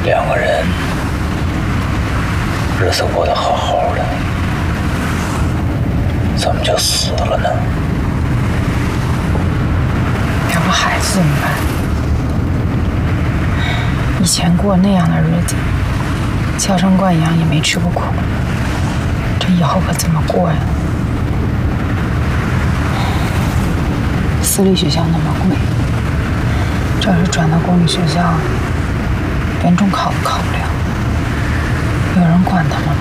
两个人日子过得好好的，怎么就死了呢？ 两个孩子怎么办？以前过那样的日子，娇生惯养也没吃过苦，这以后可怎么过呀？私立学校那么贵，这要是转到公立学校，连中考都考不了，有人管他们吗？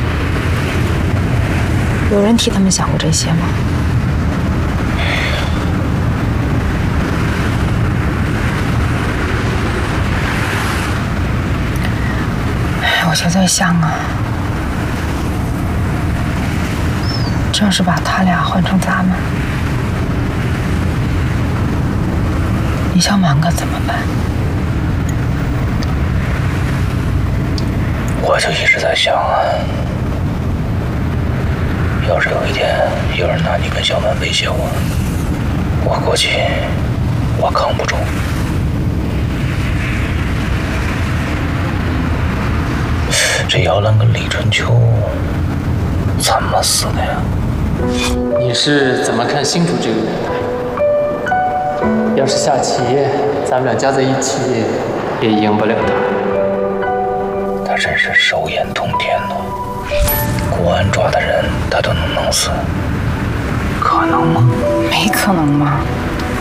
有人替他们想过这些吗？我就在想啊，这要是把他俩换成咱们，李小满可怎么办？ 我就一直在想啊，要是有一天有人拿你跟小满威胁我，我估计我扛不住。这姚兰跟李春秋怎么死的呀？ 你是怎么看星主这个人的？要是下棋，咱们俩加在一起也赢不了他。 他真是手眼通天呢，国安抓的人他都能弄死，可能吗？ 没可能嘛！